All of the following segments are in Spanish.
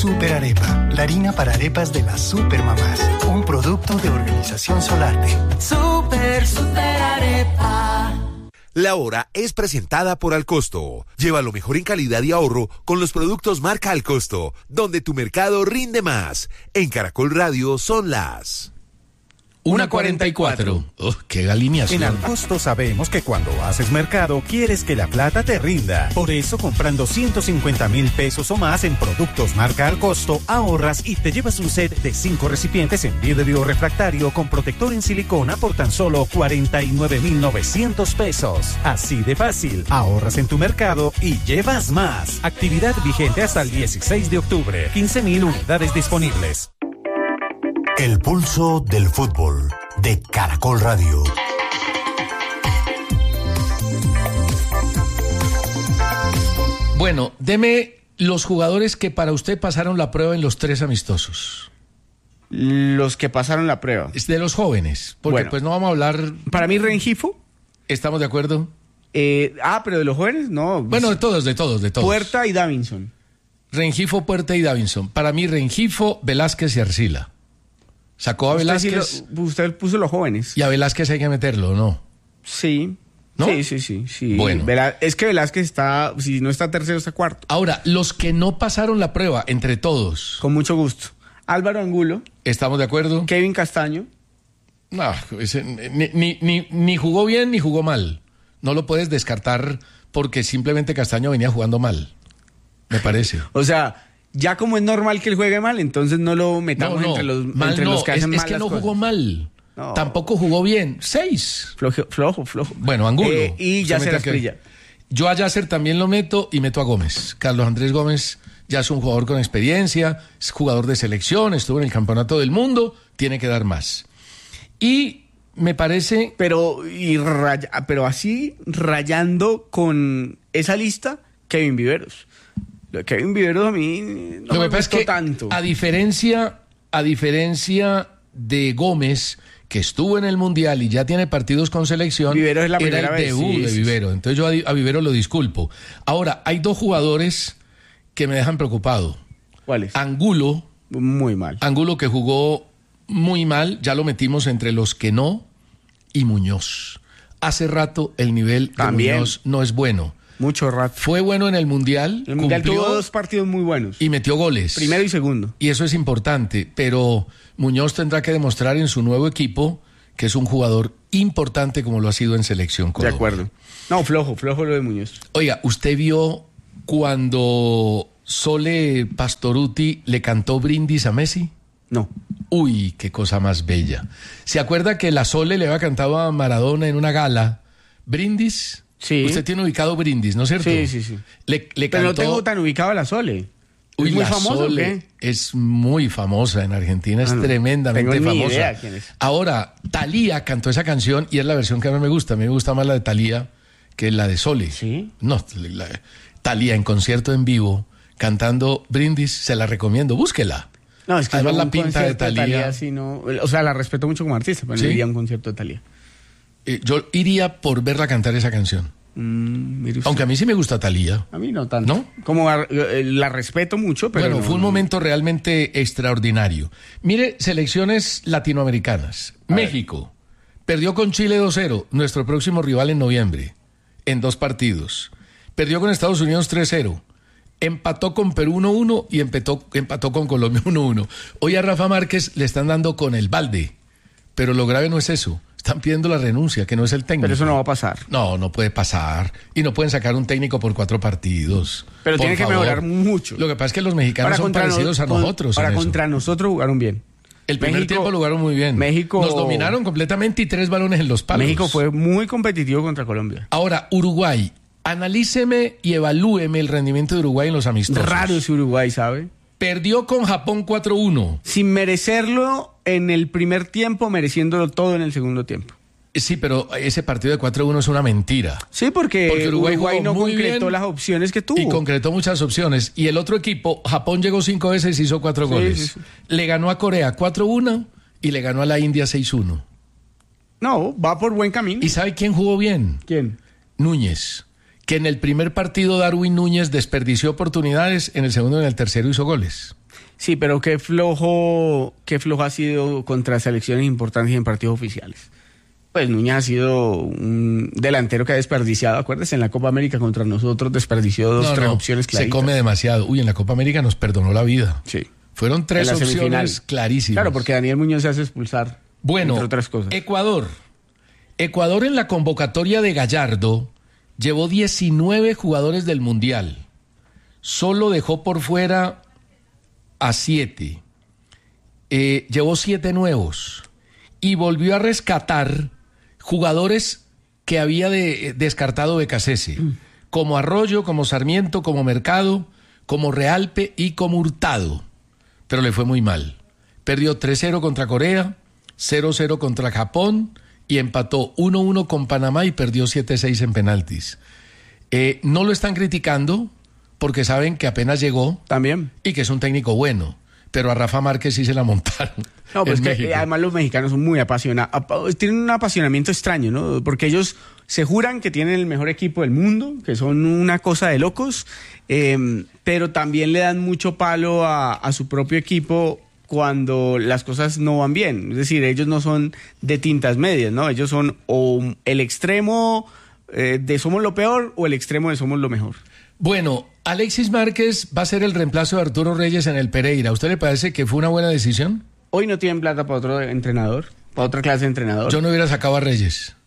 Super Arepa, la harina para arepas de las supermamás. Un producto de Organización Solarte. Super Arepa. La Hora es presentada por Alcosto. Lleva lo mejor en calidad y ahorro con los productos marca Alcosto, donde tu mercado rinde más. En Caracol Radio son las 1:44. ¡Qué alineación! En Alcosto sabemos que cuando haces mercado quieres que la plata te rinda. Por eso, comprando 150,000 pesos o más en productos marca Alcosto, ahorras y te llevas un set de 5 recipientes en vidrio refractario con protector en silicona por tan solo 49,900 pesos. Así de fácil, ahorras en tu mercado y llevas más. Actividad vigente hasta el 16 de octubre. 15,000 unidades disponibles. El pulso del fútbol de Caracol Radio. Bueno, deme los jugadores que para usted pasaron la prueba en los 3 amistosos. Los que pasaron la prueba. Es de los jóvenes, porque Bueno, pues no vamos a hablar... Para mí, Rengifo. ¿Estamos de acuerdo? Pero de los jóvenes, no. Bueno, de todos. Puerta y Davinson. Rengifo, Puerta y Davinson. Para mí, Rengifo, Velázquez y Arcila. Sacó a Velázquez. Usted puso los jóvenes. Y a Velázquez hay que meterlo, ¿no? Sí. ¿No? Sí. Bueno. Es que Velázquez está, si no está tercero, está cuarto. Ahora, los que no pasaron la prueba, entre todos. Con mucho gusto. Álvaro Angulo. ¿Estamos de acuerdo? Kevin Castaño. No, ni jugó bien ni jugó mal. No lo puedes descartar porque simplemente Castaño venía jugando mal. Me parece. O sea, ya como es normal que él juegue mal, entonces no lo metamos entre los que hacen mal. Es que no jugó mal. No. Tampoco jugó bien. 6. Flojo. Bueno, Angulo. Y Yasser Asprilla. Yo a Yasser también lo meto y meto a Gómez. Carlos Andrés Gómez ya es un jugador con experiencia, es jugador de selección, estuvo en el Campeonato del Mundo, tiene que dar más. Y me parece... Pero así, rayando con esa lista, Kevin Viveros. Kevin Viveros a mí no me gustó tanto. A diferencia de Gómez, que estuvo en el Mundial y ya tiene partidos con selección, Vivero es la primera era el vez, debut de Vivero. Entonces yo a Vivero lo disculpo. Ahora, hay 2 jugadores que me dejan preocupado. ¿Cuáles? Angulo. Muy mal. Angulo, que jugó muy mal, ya lo metimos entre los que no, y Muñoz. Hace rato el nivel de Muñoz no es bueno. Mucho rato. Fue bueno en el Mundial. El Mundial tuvo 2 partidos muy buenos. Y metió goles. Primero y segundo. Y eso es importante, pero Muñoz tendrá que demostrar en su nuevo equipo que es un jugador importante como lo ha sido en Selección Colombia. De acuerdo. No, flojo lo de Muñoz. Oiga, ¿usted vio cuando Sole Pastoruti le cantó Brindis a Messi? No. Uy, qué cosa más bella. ¿Se acuerda que la Sole le había cantado a Maradona en una gala Brindis? Sí. Usted tiene ubicado Brindis, ¿no es cierto? Sí. Le Pero cantó... no tengo tan ubicado a la Sole. Uy, ¿Es muy la famosa Sole o qué? es muy famosa en Argentina, es tremendamente tengo ni famosa. idea quién es. Ahora, Thalía cantó esa canción y es la versión que a mí me gusta. A mí me gusta más la de Thalía que la de Sole. ¿Sí? No, Thalía en concierto en vivo, cantando Brindis, se la recomiendo, búsquela. No, es que además yo la pinta de Thalía. Sí, no, o sea, la respeto mucho como artista, pero ¿Sí? no iría a un concierto de Thalía. Yo iría por verla cantar esa canción. Aunque a mí sí me gusta Thalía. A mí no tanto. ¿No? Como la respeto mucho, pero bueno, no, fue un momento realmente extraordinario. Mire, selecciones latinoamericanas. México perdió con Chile 2-0, nuestro próximo rival en noviembre, en 2 partidos. Perdió con Estados Unidos 3-0. Empató con Perú 1-1 y empató con Colombia 1-1. Hoy a Rafa Márquez le están dando con el balde, pero lo grave no es eso. Están pidiendo la renuncia, que no es el técnico. Pero eso no va a pasar. No puede pasar. Y no pueden sacar un técnico por 4 partidos. Pero tiene que mejorar mucho. Lo que pasa es que los mexicanos son parecidos a nosotros. Ahora contra nosotros jugaron bien. El primer tiempo lo jugaron muy bien. México nos dominaron completamente y 3 balones en los palos. México fue muy competitivo contra Colombia. Ahora, Uruguay. Analíceme y evalúeme el rendimiento de Uruguay en los amistosos. Raro ese Uruguay, ¿sabe? Perdió con Japón 4-1. Sin merecerlo en el primer tiempo, mereciéndolo todo en el segundo tiempo. Sí, pero ese partido de 4-1 es una mentira. Sí, porque Uruguay no concretó bien las opciones que tuvo. Y concretó muchas opciones. Y el otro equipo, Japón llegó 5 veces y hizo 4 goles. Sí. Le ganó a Corea 4-1 y le ganó a la India 6-1. No, va por buen camino. ¿Y sabe quién jugó bien? ¿Quién? Núñez. Que en el primer partido Darwin Núñez desperdició oportunidades, en el segundo y en el tercero hizo goles. Sí, pero qué flojo ha sido contra selecciones importantes y en partidos oficiales. Pues Núñez ha sido un delantero que ha desperdiciado, acuérdese, en la Copa América contra nosotros desperdició tres opciones claritas. Se come demasiado. Uy, en la Copa América nos perdonó la vida. Sí. Fueron 3 opciones clarísimas. Claro, porque Daniel Muñoz se hace expulsar. Bueno, entre otras cosas. Ecuador en la convocatoria de Gallardo llevó 19 jugadores del Mundial. Solo dejó por fuera a 7. Llevó 7 nuevos. Y volvió a rescatar jugadores que había descartado Becasese, como Arroyo, como Sarmiento, como Mercado, como Realpe y como Hurtado. Pero le fue muy mal. Perdió 3-0 contra Corea, 0-0 contra Japón y empató 1-1 con Panamá y perdió 7-6 en penaltis. No lo están criticando porque saben que apenas llegó también y que es un técnico bueno. Pero a Rafa Márquez sí se la montaron. No, pues que además los mexicanos son muy apasionados. Tienen un apasionamiento extraño, ¿no? Porque ellos se juran que tienen el mejor equipo del mundo, que son una cosa de locos, pero también le dan mucho palo a su propio equipo cuando las cosas no van bien. Es decir, ellos no son de tintas medias, ¿no? Ellos son o el extremo de somos lo peor o el extremo de somos lo mejor. Bueno, Alexis Márquez va a ser el reemplazo de Arturo Reyes en el Pereira. ¿A usted le parece que fue una buena decisión? Hoy no tienen plata para otro entrenador, para otra clase de entrenador. Yo no hubiera sacado a Reyes.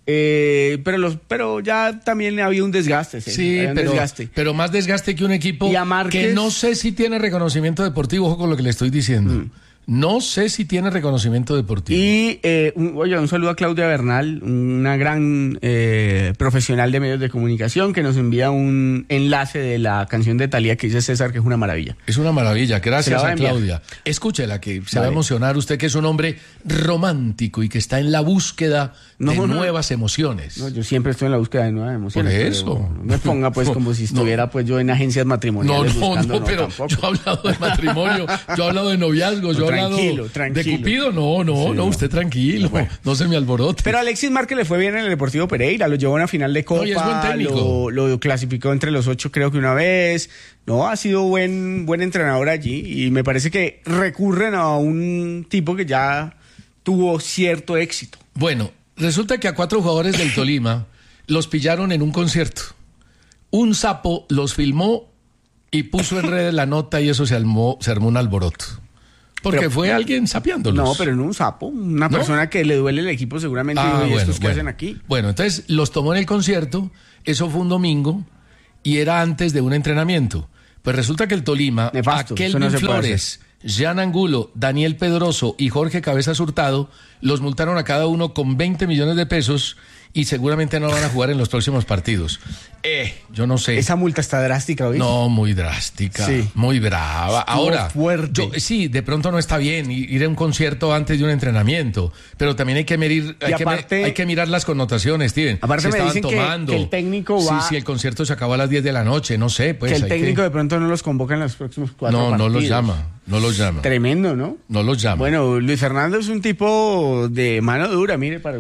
Pero ya también había un desgaste. Sí, pero más desgaste que un equipo que no sé si tiene reconocimiento deportivo, ojo con lo que le estoy diciendo. No sé si tiene reconocimiento deportivo. Y un saludo a Claudia Bernal, una gran profesional de medios de comunicación, que nos envía un enlace de la canción de Thalía que dice César, que es una maravilla. Es una maravilla, gracias a Claudia. Escúchela, que se va a emocionar usted, que es un hombre romántico y que está en la búsqueda de nuevas emociones. No, yo siempre estoy en la búsqueda de nuevas emociones. Por eso. No me ponga pues como si estuviera pues yo en agencias matrimoniales buscando. Pero tampoco. Yo he hablado de matrimonio, yo he hablado de noviazgos, yo he tranquilo. ¿De Cupido? No, usted tranquilo. Bueno. No se me alborote. Pero a Alexis Márquez le fue bien en el Deportivo Pereira, lo llevó a una final de Copa, y es buen técnico. Lo clasificó entre los 8 creo que una vez. No, ha sido buen entrenador allí y me parece que recurren a un tipo que ya tuvo cierto éxito. Bueno, resulta que a 4 jugadores del Tolima los pillaron en un concierto. Un sapo los filmó y puso en redes la nota y eso se armó un alboroto. Porque fue alguien sapeándolos. No, pero no un sapo, una persona que le duele el equipo seguramente. ¿Estos qué hacen aquí? Bueno, entonces los tomó en el concierto, eso fue un domingo y era antes de un entrenamiento. Pues resulta que el Tolima, Kelvin Flores, Jean Angulo, Daniel Pedroso y Jorge Cabezas Hurtado los multaron a cada uno con 20 millones de pesos y seguramente no van a jugar en los próximos partidos. Yo no sé. Esa multa está drástica, ¿oíste? No, muy drástica, sí. Muy brava. Ahora, fuerte. Sí, de pronto no está bien ir a un concierto antes de un entrenamiento, pero también hay que medir, hay que mirar las connotaciones, Steven. Aparte si me dicen tomando, que el técnico va... Si el concierto se acabó a las 10 de la noche, no sé, pues. Que el técnico de pronto no los convoca en los próximos 4 partidos. No los llama. Tremendo, ¿no? No los llama. Bueno, Luis Fernando es un tipo de mano dura, mire, para